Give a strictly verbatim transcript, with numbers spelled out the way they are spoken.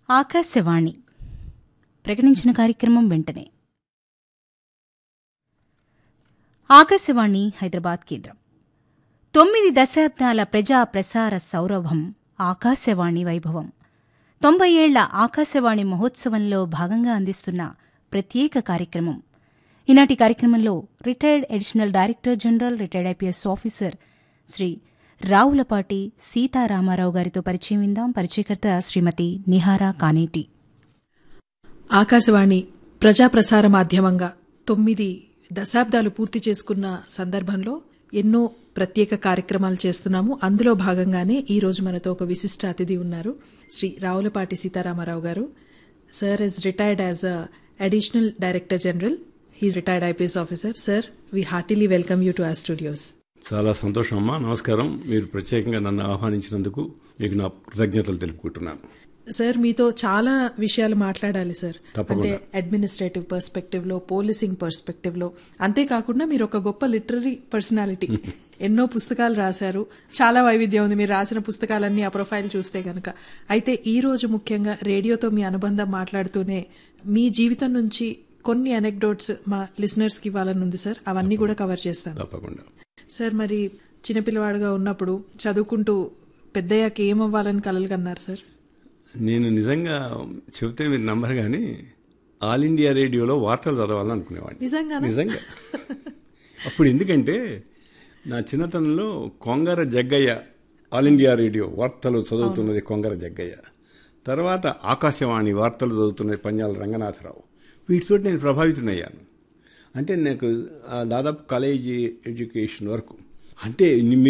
ఆకాశవాణి ప్రకటించిన కార్యక్రమం వెంటనే. ఆకాశవాణి హైదరాబాద్ కేంద్రం. తొమ్మిది దశాబ్దాల ప్రజా ప్రసార సౌరభం ఆకాశవాణి వైభవం. తొంభై ఏళ్ల ఆకాశవాణి మహోత్సవంలో భాగంగా అందిస్తున్న ప్రత్యేక కార్యక్రమం. ఈనాటి కార్యక్రమంలో retired additional director general, retired IPS officer Shri Ravulapati Sitarama Rao గారితో పరిచయం విందాం. పరిచయకర్త శ్రీమతి నిహారా కానేటి. ఆకాశవాణి ప్రజాప్రసార మాధ్యమంగా తొమ్మిది దశాబ్దాలు పూర్తి చేసుకున్న సందర్భంలో ఎన్నో ప్రత్యేక కార్యక్రమాలు చేస్తున్నాము. అందులో భాగంగానే ఈ రోజు మనతో ఒక విశిష్ట అతిథి ఉన్నారు, శ్రీ రావులపాటి సీతారామారావు గారు. Sir is retired as a additional director general. He's retired IPS officer. Sir, we heartily welcome you to our studios. చాలా సంతోషం అమ్మా. నమస్కారం. మీరు ప్రత్యేకంగా నన్ను ఆహ్వానించినందుకు మీకు నా కృతజ్ఞతలు తెలుపుకుంటున్నాను. సార్, మీతో చాలా విషయాలు మాట్లాడాలి సార్. అంటే తప్పకుండా. అడ్మినిస్ట్రేటివ్ పర్స్పెక్టివ్ లో, పోలీసింగ్ పర్స్పెక్టివ్ లో, అంతేకాకుండా మీరు ఒక గొప్ప లిటరరీ పర్సనాలిటీ. ఎన్నో పుస్తకాలు రాశారు, చాలా వైవిధ్యం ఉంది మీరు రాసిన పుస్తకాలన్నీ ఆ ప్రొఫైల్ చూస్తే గనక. అయితే ఈ రోజు ముఖ్యంగా రేడియోతో మీ అనుబంధం మాట్లాడుతూనే మీ జీవితం నుంచి కొన్ని అనెక్డోట్స్ మా లిసనర్స్ కి ఇవ్వాలని ఉంది సార్. అవన్నీ కూడా కవర్ చేస్తాను. తప్పకుండా. సార్, మరి చిన్నపిల్లవాడుగా ఉన్నప్పుడు చదువుకుంటూ పెద్దయ్యాక ఏమవ్వాలని కలలు కన్నారు సార్? నేను నిజంగా చెబితే మీరు నమ్మరు కానీ ఆల్ ఇండియా రేడియోలో వార్తలు చదవాలని అనుకునేవాడిని. నిజంగా నిజంగా అప్పుడు ఎందుకంటే నా చిన్నతనంలో Kongara Jaggayya all India radio వార్తలు చదువుతున్నది కొంగర జగ్గయ్య, తర్వాత ఆకాశవాణి వార్తలు చదువుతున్నది పంజాల రంగనాథరావు. వీటితో నేను ప్రభావితునయ్యాను. అంటే నాకు దాదాపు కాలేజీ ఎడ్యుకేషన్ వరకు అంటే